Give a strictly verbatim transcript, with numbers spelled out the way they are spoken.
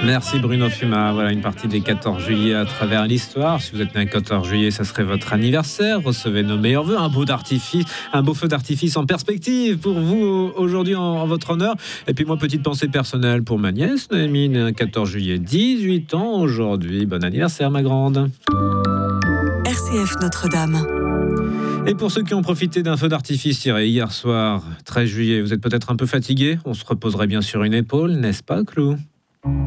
Merci Bruno Fuma. Voilà une partie des quatorze juillet à travers l'histoire. Si vous êtes né un quatorze juillet, ça serait votre anniversaire. Recevez nos meilleurs vœux. Un beau d'artifice, un beau feu d'artifice en perspective pour vous aujourd'hui en, en votre honneur. Et puis moi, petite pensée personnelle pour ma nièce Noémie, née un quatorze juillet, dix-huit ans aujourd'hui. Bon anniversaire ma grande. R C F Notre-Dame. Et pour ceux qui ont profité d'un feu d'artifice tiré hier soir, treize juillet, vous êtes peut-être un peu fatigué. On se reposerait bien sur une épaule, n'est-ce pas, Clou ?